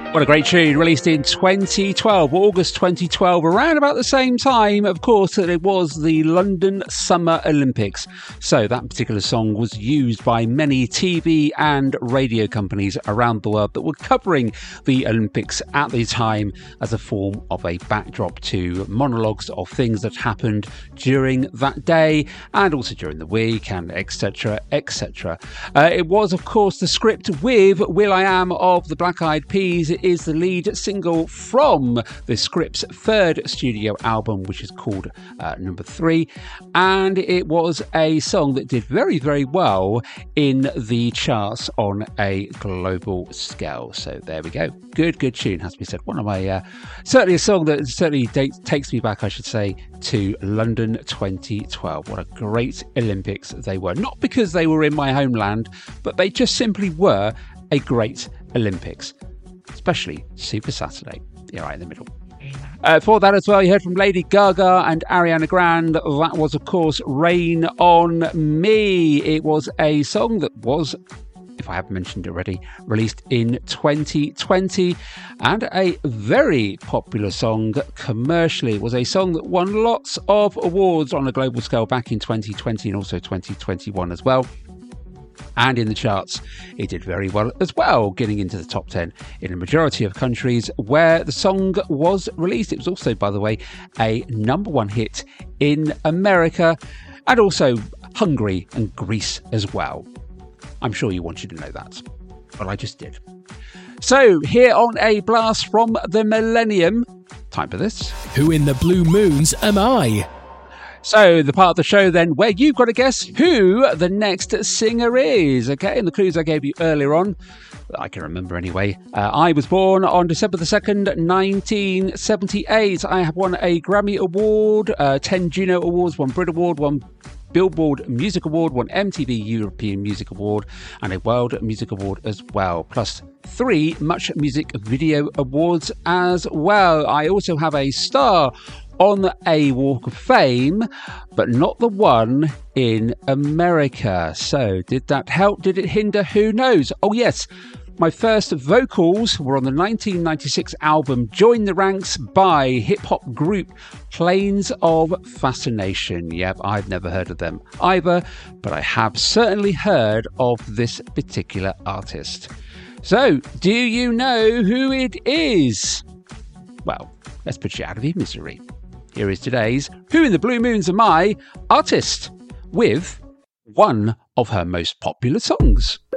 What a great tune, released in 2012, August 2012, around about the same time, of course, that it was the London Summer Olympics. So that particular song was used by many TV and radio companies around the world that were covering the Olympics at the time as a form of a backdrop to monologues of things that happened during that day and also during the week and etc, etc. It was, of course, the script with will.i.am of the Black Eyed Peas. It is the lead single from the Script's third studio album, which is called Number 3, and it was a song that did very, very well in the charts on a global scale. So there we go. Good tune, has to be said. One of my certainly a song that certainly takes me back, I should say, to London 2012. What a great Olympics they were. Not because they were in my homeland, but they just simply were a great Olympics. Especially Super Saturday. You're right in the middle. For that as well, you heard from Lady Gaga and Ariana Grande. That was, of course, Rain on Me. It was a song that was, if I haven't mentioned it already, released in 2020 and a very popular song commercially. It was a song that won lots of awards on a global scale back in 2020 and also 2021 as well. And in the charts, it did very well as well, getting into the top 10 in a majority of countries where the song was released. It was also, by the way, a number one hit in America and also Hungary and Greece as well. I'm sure you wanted to know that, but I just did. So here on A Blast from the Millennium, time for this. Who in the Blue Moons am I? So, the part of the show then where you've got to guess who the next singer is, okay? And the clues I gave you earlier on, I can remember anyway. I was born on December the 2nd, 1978. I have won a Grammy Award, 10 Juno Awards, 1 Brit Award, 1 Billboard Music Award, 1 MTV European Music Award, and a World Music Award as well, plus 3 Much Music Video Awards as well. I also have a star on a Walk of Fame, but not the one in America. So did that help? Did it hinder? Who knows? Oh yes, my first vocals were on the 1996 album Join the Ranks by hip-hop group Planes of Fascination. Yep, I've never heard of them either, but I have certainly heard of this particular artist. So, do you know who it is? Well, let's put you out of your misery. Here is today's Who in the Blue Moons Am I artist with one of her most popular songs.